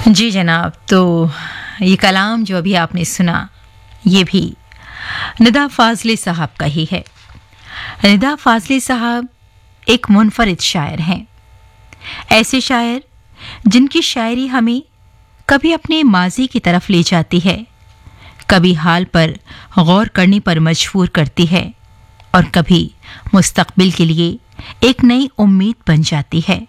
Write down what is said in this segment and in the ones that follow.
जी जनाब, तो ये कलाम जो अभी आपने सुना, ये भी निदा फाजली साहब का ही है। निदा फाजली साहब एक मुनफरिद शायर हैं। ऐसे शायर जिनकी शायरी हमें कभी अपने माजी की तरफ ले जाती है, कभी हाल पर गौर करने पर मजबूर करती है और कभी मुस्तकबिल के लिए एक नई उम्मीद बन जाती है।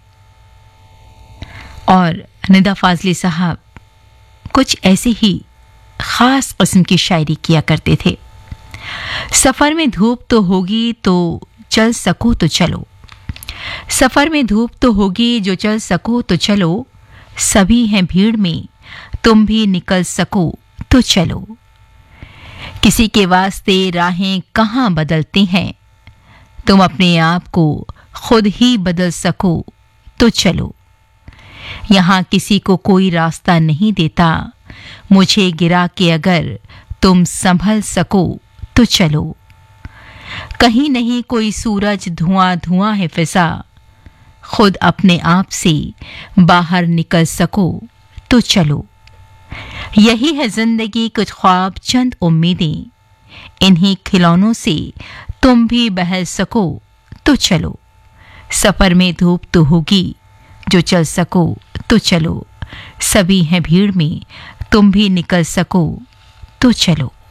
और निदा फाजली साहब कुछ ऐसे ही खास किस्म की शायरी किया करते थे। सफर में धूप तो होगी तो चल सको तो चलो, सफर में धूप तो होगी जो चल सको तो चलो, सभी हैं भीड़ में तुम भी निकल सको तो चलो। किसी के वास्ते राहें कहाँ बदलती हैं, तुम अपने आप को खुद ही बदल सको तो चलो। यहाँ किसी को कोई रास्ता नहीं देता, मुझे गिरा के अगर तुम संभल सको तो चलो। कहीं नहीं कोई सूरज धुआं धुआं है फिजा, खुद अपने आप से बाहर निकल सको तो चलो। यही है जिंदगी, कुछ ख्वाब चंद उम्मीदें, इन्हीं खिलौनों से तुम भी बहल सको तो चलो। सफर में धूप तो होगी जो चल सको तो चलो, सभी हैं भीड़ में तुम भी निकल सको तो चलो।